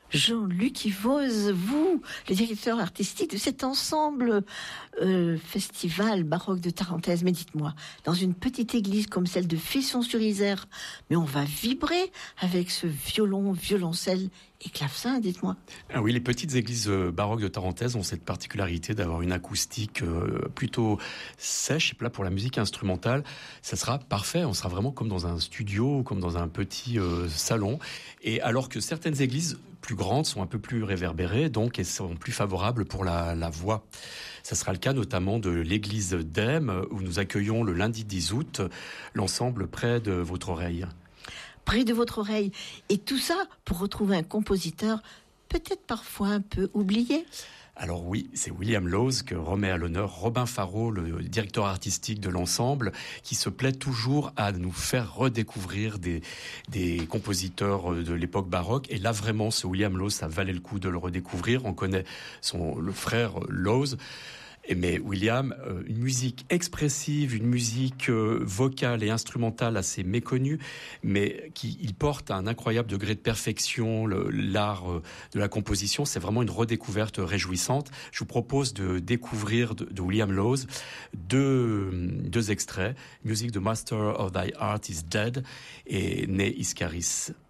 Jean-Luc Yvoz, vous, le directeur artistique de cet ensemble festival baroque de Tarentaise. Mais dites-moi, dans une petite église comme celle de Fesson-sur-Isère, mais on va vibrer avec ce violon, violoncelle et clavecin, dites-moi. Ah oui, les petites églises baroques de Tarentaise ont cette particularité d'avoir une acoustique plutôt sèche. Et là, pour la musique instrumentale, ça sera parfait. On sera vraiment comme dans un studio, comme dans un petit salon. Et alors que certaines églises plus grandes sont un peu plus réverbérées, donc elles sont plus favorables pour la voix. Ça sera le cas notamment de l'église d'Aime, où nous accueillons le lundi 10 août l'ensemble Près de votre oreille. Près de votre oreille. Et tout ça pour retrouver un compositeur peut-être parfois un peu oublié. Alors oui, c'est William Lowes que remet à l'honneur Robin Faro, le directeur artistique de l'ensemble, qui se plaît toujours à nous faire redécouvrir des compositeurs de l'époque baroque. Et là, vraiment, ce William Lowes, ça valait le coup de le redécouvrir. On connaît le frère Lowes. Mais William, une musique expressive, une musique vocale et instrumentale assez méconnue, mais il porte un incroyable degré de perfection, l'art de la composition. C'est vraiment une redécouverte réjouissante. Je vous propose de découvrir de William Lowes deux extraits. Music, The Master of Thy Art is Dead et Ne Iscaris.